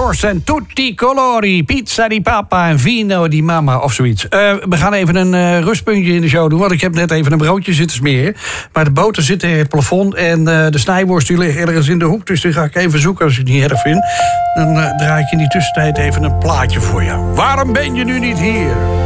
Doors en Tutti Colori, Pizza di Papa en Vino di Mama of zoiets. We gaan even een rustpuntje in de show doen, want ik heb net even een broodje zitten smeren. Maar de boter zit in het plafond en de snijworst die ligt ergens in de hoek. Dus die ga ik even zoeken als ik het niet erg vind. Dan draai ik in die tussentijd even een plaatje voor jou. Waarom ben je nu niet hier?